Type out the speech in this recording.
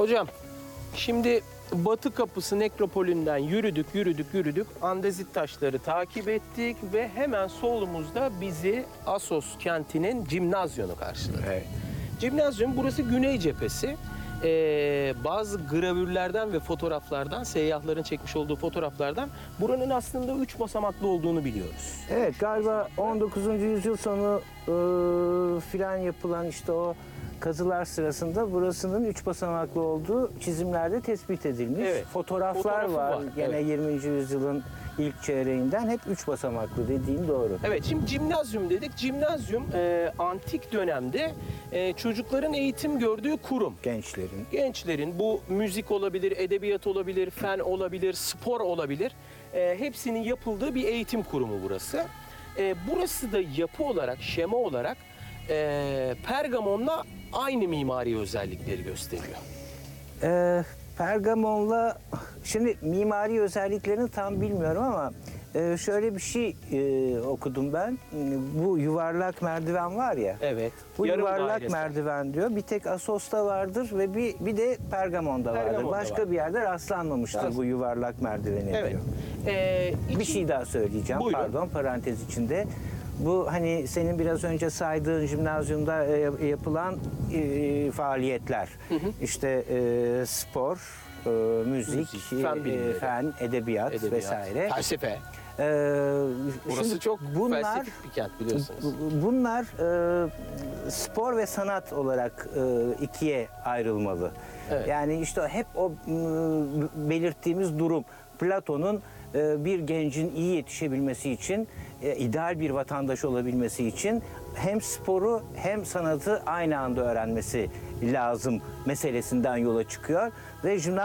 Hocam, şimdi Batı Kapısı Nekropolü'nden yürüdük. Andezit taşları takip ettik ve hemen solumuzda bizi Assos kentinin Cimnazyonu karşıladı. Evet. Cimnazyum, burası güney cephesi. Bazı gravürlerden ve fotoğraflardan, seyyahların çekmiş olduğu fotoğraflardan buranın aslında 3 basamaklı olduğunu biliyoruz. Evet, galiba 19. yüzyıl sonu filan yapılan işte o kazılar sırasında burasının 3 basamaklı olduğu çizimlerde tespit edilmiş. Evet, Fotoğraflar fotoğrafı var. var, Gene evet. 20. yüzyılın ilk çeyreğinden hep 3 basamaklı, dediğin doğru. Evet, şimdi Cimnazyum dedik. Cimnazyum antik dönemde çocukların eğitim gördüğü kurum. Gençlerin. Gençlerin, bu müzik olabilir, edebiyat olabilir, fen olabilir, spor olabilir. Hepsinin yapıldığı bir eğitim kurumu burası. Burası da yapı olarak, şema olarak Pergamon'la aynı mimari özellikleri gösteriyor. Pergamon'la, şimdi mimari özelliklerini tam bilmiyorum ama şöyle bir şey okudum ben. Bu yuvarlak merdiven var ya. Evet. Bu yarım yuvarlak dairesi. merdiven diyor. Bir tek Assos'ta vardır ve bir de Pergamon'da vardır. Pergamon'da Başka var. bir yerde rastlanmamıştır bu yuvarlak merdiveni Evet. diyor. Bir İçin- şey daha söyleyeceğim. Buyurun. Pardon, parantez içinde. Bu hani senin biraz önce saydığın jimnazyumda yapılan faaliyetler. İşte spor, müzik, fen bilimleri. fen, edebiyat vesaire. Felsefe. Burası Şimdi çok felsefik bir kent biliyorsunuz. Bunlar spor ve sanat olarak ikiye ayrılmalı. Evet. Yani işte hep o belirttiğimiz durum. Platon'un bir gencin iyi yetişebilmesi için, ideal bir vatandaş olabilmesi için hem sporu hem sanatı aynı anda öğrenmesi lazım meselesinden yola çıkıyor ve